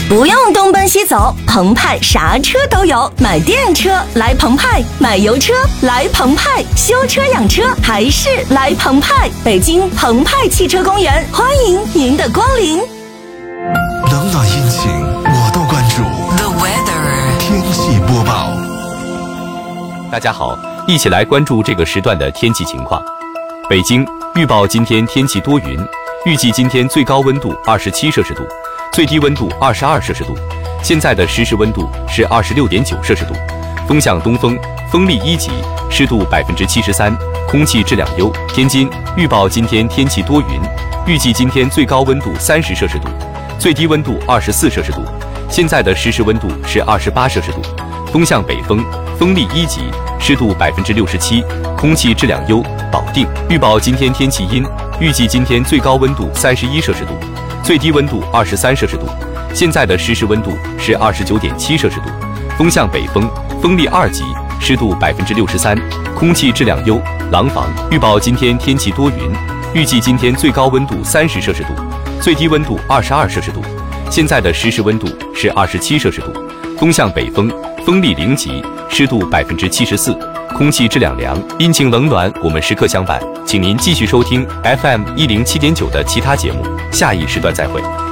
不用东奔西走，澎湃啥车都有。买电车来澎湃，买油车来澎湃，修车养车还是来澎湃。北京澎湃汽车公园，欢迎您的光临。 冷暖阴晴我都关注。 The weather 天气播报。 大家好，一起来关注这个时段的天气情况。北京预报今天天气多云，预计今天最高温度27摄氏度，最低温度22摄氏度。现在的实时温度是26.9摄氏度，风向东风，风力1级，湿度73%，空气质量优。天津预报今天天气多云，预计今天最高温度30摄氏度，最低温度24摄氏度。现在的实时温度是28摄氏度，风向北风，风力1级，湿度67%，空气质量优。保定预报今天天气阴，预计今天最高温度31摄氏度，最低温度23摄氏度。现在的实时温度是29.7摄氏度，风向北风，风力2级，湿度63%，空气质量优。廊坊预报今天天气多云，预计今天最高温度30摄氏度，最低温度22摄氏度。现在的实时温度是27摄氏度，风向北风，风力0级，湿度74%，空气质量良。阴晴冷暖我们时刻相伴，请您继续收听 FM107.9的其他节目，下一时段再会。